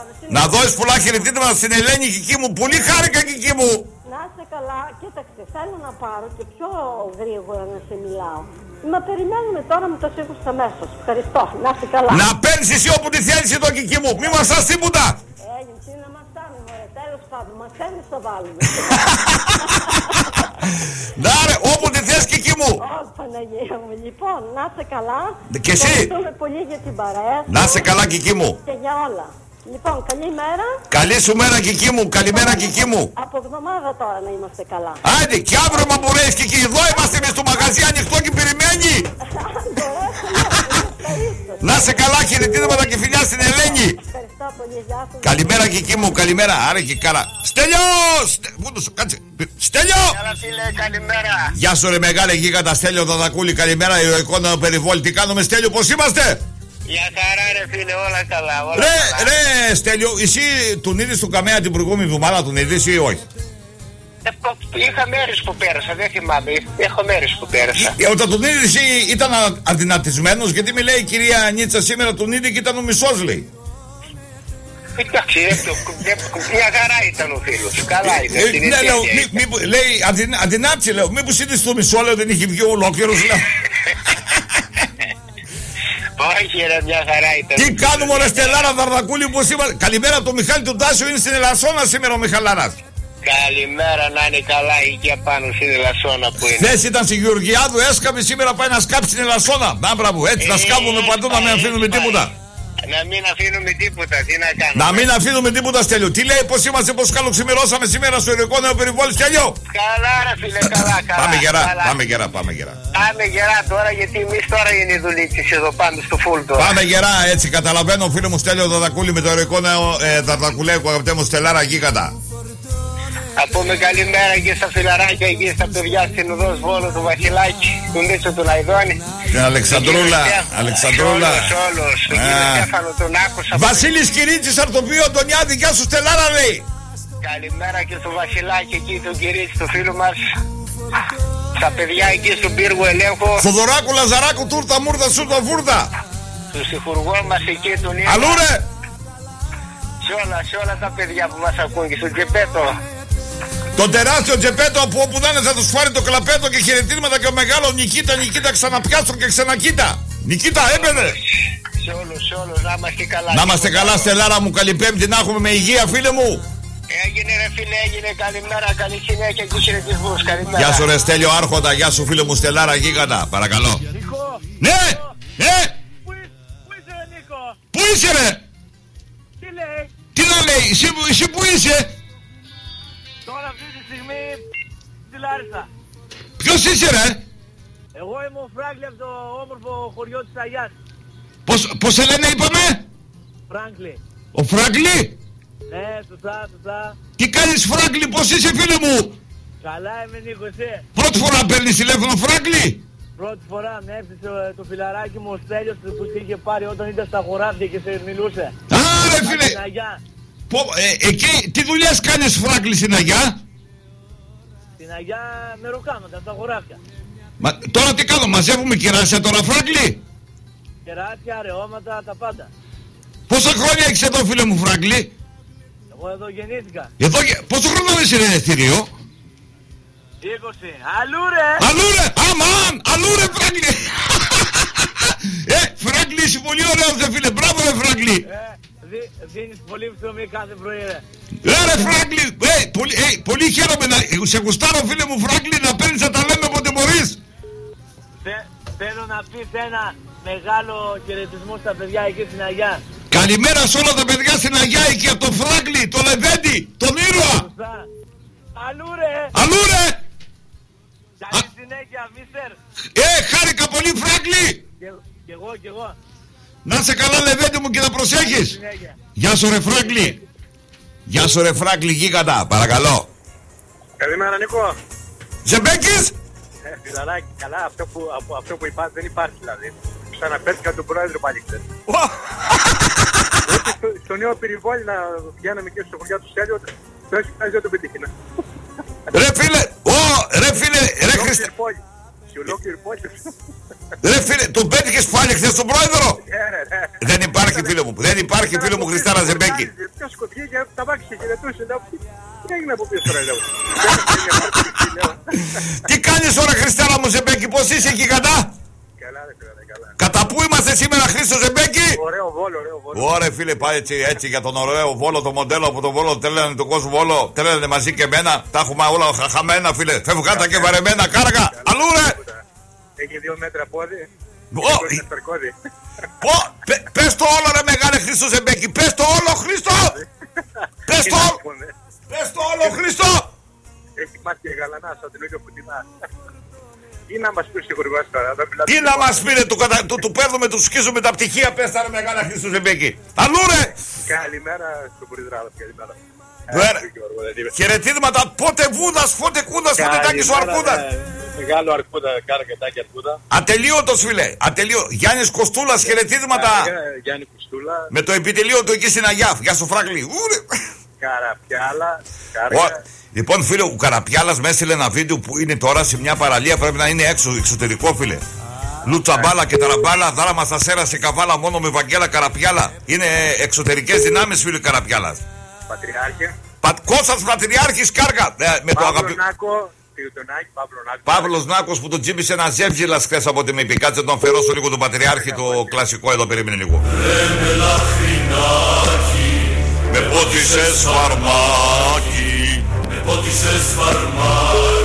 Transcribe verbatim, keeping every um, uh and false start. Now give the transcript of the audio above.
Να δώσεις πολλά χαιρετήματα στην Ελένη, Κική μου. Πολύ χάρηκα, Κική μου. Να είσαι καλά. Κοίταξε, θέλω να πάρω και πιο γρήγορα να σε μιλάω. Μα περιμένουμε τώρα με το σύγχρονο αμέσως. Ευχαριστώ. Να είσαι καλά. Να παίρνεις εσύ όπου τη θέλεις εδώ, Κική μου. Μη μας στάς τίποτα. Έγινε, τι να μας στάνει, μωρέ. Τέλος πάντων, μας θέλεις το βάλουμε. Να ρε, όπου τη θες, Κική μου. Ω, Παναγία μου. Λοιπόν, να είσαι καλά. Και εσύ. Ευχαριστούμε πολύ για την παρέα. Να είσαι καλά, Κική μου. Και για όλα. Λοιπόν, καλή μέρα. Καλή σου μέρα, Κική μου. Καλημέρα, Κική μου. Από εβδομάδα τώρα να είμαστε καλά. Άντε, και αύριο μα μπορείς, Κική. Εδώ είμαστε εμείς στο μαγαζί ανοιχτό και περιμένει. Να είσαι καλά, χαιρετήματα και φιλιά στην Ελένη. Ευχαριστώ πολύ, γεια σας. Καλημέρα, Κική μου, καλημέρα. Άρα και καλά. Στέλιο! Πού το σου, κάτσε. Στέλιο! Καλά, φίλε, καλημέρα. Γεια σου, ρε μεγάλε γίγαντα, Στέλιο Δαδακούλη. Καλημέρα, ηρωικό νεοπεριβόλη. Τι κάνουμε, Στέλιο, πώς είμαστε? Για χαρά, ρε φίλε, όλα καλά. Όλα Ρε, καλά. ρε, Στέλιο, εσύ τον είδες του Καμέα την προηγούμενη εβδομάδα, τον είδες ή όχι? Ε, είχα μέρες που πέρασα, δεν θυμάμαι. Έχω μέρες που πέρασα. Ε, όταν τον είδες εσύ ήταν α- αδυνατισμένος, γιατί με λέει η κυρία Νίτσα σήμερα τον είδε και ήταν ο μισός, λέει. Εντάξει, ε, το- ε, μια χαρά ήταν ο φίλος. Καλά ήταν. Ε, στην ναι, αιτία λέω, ήταν. μη- μήπου- λέει, αδυ- αδυνάτησε, λέω, μήπως είδες το μισό, λέω, δεν είχε βγει ολόκληρος, λέω. Όχι, ρε, μια χαρά ήταν. Τι κάνουμε, ρε Στελάρα Δαρδακούλη, πώς είμαστε? Καλημέρα από το Μιχάλη του Τάσιο, είναι στην Ελασσόνα σήμερα ο Μιχαλάρας. Καλημέρα, να είναι καλά εκεί απάνω στην Ελασσόνα που είναι. Χθες ήταν στη Γεωργιάδου, έσκαβε, σήμερα πάει να σκάψει στην Ελασσόνα. Να μπράβο, έτσι, να Ε, σκάβουμε παντού, να μην πάει, αφήνουμε πάει. τίποτα. Να μην αφήνουμε τίποτα, τι να κάνουμε. Να μην αφήνουμε τίποτα, Στέλιο. Τι λέει, πώς είμαστε, πώς καλοξημερώσαμε σήμερα στο ηρωικό νεοπεριβόλι, Στέλιο? Καλά, ρε φίλε, καλά, καλά. Πάμε γερά, καλά. πάμε γερά, πάμε γερά. Πάμε γερά τώρα, γιατί εμείς τώρα είναι η δουλίτσες εδώ πάμε στο φουλ τώρα. Πάμε γερά, έτσι καταλαβαίνω, φίλο μου Στέλιο Δαδακούλη με το ηρωικό νέο ε, Δαδακουλέκο, αγαπητέ μου Στελάρα γίγαντα. Να πούμε καλημέρα και στα φιλαράκια εκεί στα παιδιά στην οδός Βόλου του Βασιλάκη, του Νίτσο του Λαϊδόνη. Την Αλεξανδρούλα, Αλεξανδρούλα. Όλος, όλος, τον κύριο Α. Στέφανο τον άκουσα. Βασίλης Κυρίτσης, Αρτοπείο, Αντωνιάδη, γεια σου Στελάρα, λέει. Καλημέρα και στο Βασιλάκη εκεί, τον Κυρίτσι, του φίλου μας. Στα παιδιά εκεί στον πύργο ελέγχου. Θοδωράκου, Λαζαράκου, τούρτα, μούρδα, σούρτα, βούρδα. Του συγχουργό μας εκεί, τον Ιωάννη. Αλλού ρε. Σε όλα, σε όλα τα παιδιά που μας ακούν και στον Τζεπέτο. Το τεράστιο Τζεπέτο από όπου να είναι θα τους φάρει το κλαπέτο και χαιρετίσματα και ο μεγάλο Νικήτα, Νικήτα ξαναπιάστο και ξανακίτα. Νικήτα, έπαινε. Σε όλους, σε όλους, να είμαστε καλά. Να είμαστε καλά, Στελάρα μου, καλή Πέμπτη να έχουμε με υγεία, φίλε μου. Έγινε ρε φίλε, έγινε, καλημέρα, καλή συνέχεια και χαιρετισμούς, καλημέρα. Γεια σου ρε Στέλιο Άρχοντα, γεια σου φίλε μου Στελάρα γίγαντα, παρακαλώ. Νίκο! Ναι, ναι, Πού, πού είσαι ρε Νίκο! πού είσαι ρε, Τι λέει! τι να λέει, εσύ, εσύ πού είσαι, Τώρα αυτή τη στιγμή στη Λάρισα. ποιος είσαι ρε, Εγώ είμαι ο Φράγκλι από το όμορφο χωριό της Αγιάς. πώς, πώς σε λένε είπαμε, Φράγκλι. ο Φράγκλι, Ναι, σωστά, σωστά. τι κάνεις Φράγκλι, πώς είσαι φίλε μου, Καλά είμαι Νίκο, εσύ. πρώτη φορά παίρνεις τηλέφωνο Φράγκλι. Πρώτη φορά με έφτιαξε το, το φιλαράκι μου ο Στέλιος που σε είχε πάρει όταν ήταν στα χωράφια και σε μιλούσε. Α ρε φίλε, Στην Αγιά. πω, ε, εκεί τι δουλειές κάνεις Φράγκλι στην Αγιά. Στην Αγιά με ροκάματα στα χωράφια. Μα, τώρα τι κάνω, μαζεύουμε κεράσια τώρα Φράγκλι. Κεράσια, αραιώματα, τα πάντα. Πόσα χρόνια έχεις εδώ φίλε μου Φράγκλι. Εγώ εδώ γεννήθηκα. Εδώ και πόσο χρόνο είσαι ρε εστίριο. είκοσι. Αλλού ρε! Αλλού ρε, αμάν, αλλού ρε Φράγκλι. Ε, Φράγκλι είσαι πολύ ωραίος δε φίλε, μπράβο ρε Φράγκλι. Ε, δι, δίνεις πολύ ψωμί κάθε πρωί ρε. Ε ρε Φράγκλι, ε, πολύ, ε, πολύ χαίρομαι να, σε γουστάρω φίλε μου Φράγκλι να παίρνεις να τα λέμε όποτε μπορείς. Θε, θέλω να πεις ένα μεγάλο χαιρετισμό στα παιδιά εκεί στην Αγιά. Καλημέρα σε όλα τα παιδιά στην Αγιά εκεί από τον Φράγκλι, τον Λεβέντη, τον ήρωα. Σωστά. Αλλού ρε! Αλλού ρε. Καλή συνέχεια, μίστερ! Ε, χάρηκα πολύ Φράγκλι. Και, και εγώ, και εγώ. Να σε καλά Λεβέντη μου και να προσέχεις. Συνέχεια. Γεια σου ρε Φράγκλι. Γεια σου ρε Φράγκλι γίγαντα, παρακαλώ. Καλημέρα Νίκο. Ζεμπέκης. Ε, φιλαράκι, καλά, αυτό που, από, αυτό που υπάρχει δεν υπάρχει δηλαδή. Ξαναπέτυχα τον πρόεδρο πάλι χθες. Έτσι στο, στο νέο περιβόλι να πηγαίναμε και στο χωριά του Στέλιο, το έχει φτάσει δεν το πετύχαινα. Ρε φίλε, ω, ρε φίλε, ρε Χριστέ. Ολόκληρη πόλη. Σε ολόκληρη πόλη. Ρε φίλε, τον πέτυχες πάλι χθες τον πρόεδρο. Ε, ρε, ρε. Δεν υπάρχει φίλε μου, δεν υπάρχει φίλε μου Χριστάρα Ζεμπέκη. Ποιος βγήκε από τα μάξι και χαιρετούσε. Λέω, τι έγινε από πίσω τώρα, λέω. Τι κάνεις ώρα, Χριστέλα μου Ζεμπέκη, πώς είσαι εκεί κατά? Καλά, ρε φίλε, καλά. Κατά πού είμαστε σήμερα, Χρήστο Ζεμπέκη? Ωραίο Βόλο, ωραίο Βόλο. Ωραία, φίλε, πάει έτσι, έτσι για τον ωραίο Βόλο, το μοντέλο από τον Βόλο. Τρέλανε τον κόσμο Βόλο, τρέλανε μαζί και εμένα. Τα έχουμε όλα χαμένα, φίλε. Φεύγατα και βαρεμένα, κάργα. Αλλού ρε! Έχει δύο μέτρα πόδι. Πω, πες το όλο ρε μεγάλε Χρήστο Ζεμπέκη. Πες το όλο, Χρήστο. Πες το όλο. Πες το όλο, Χρήστο. Έχει μάτια γαλανά σαν την ίδια πουτινά. Τι να μας πεις σίγουρα τώρα. Τι να μας πήρε, του, κατα... του, του παίρνουμε, του σκίζουμε τα πτυχία. Πες τα ρε μεγάλα Χρήστο Ζεμπέκη. Αλλού ρε. Καλημέρα στον Πουριδράδο, καλημέρα. Χαιρετίσματα, πότε Βούδας, πότε Κούδας, πότε Τάκης ο Αρκούδας. Μεγάλο Αρκούδα, Καρακετάκη Αρκούδα. Ατελείωτος φίλε, ατελείω. Γιάννης Κοστούλας, χαιρετίσματα. Γιάννη Κοστούλα. Με το επιτελείο του εκεί στην Αγιάφ. Γεια σου Φράκλη. Καραπιάλα. Κάργα. Λοιπόν φίλε, ο Καραπιάλας με έστειλε ένα βίντεο που είναι τώρα σε μια παραλία. Πρέπει να είναι έξω, εξωτερικό φίλε. Λουτσαμπάλα και ταραμπάλα, δάραμα στα σέρα σε καβάλα μόνο με Βαγγέλα Καραπιάλα. Είναι εξωτερικές δυνάμεις φίλε Καραπιάλας. Πατριάρχη. Πα... Κώστας Πατριάρχης Κάργα. Ε, με Παύλο το αγαπη... Νάκο. Παύλο Νάκο. Παύλος Νάκος που τον τσίπησε ένα ζεύγιλας χθες από ό,τι με είπε. Κάτσε τον φερώσω λίγο τον Πατριάρχη, το κλασικό εδώ, περίμενε λίγο. Με πότισες φαρμάκι, με πότισες φαρμάκι.